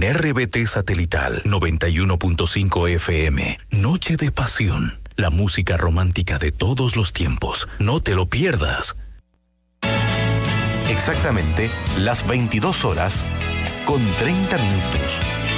En RBT Satelital 91.5 FM, Noche de Pasión. La música romántica de todos los tiempos. No te lo pierdas. Exactamente las 22 horas con 30 minutos.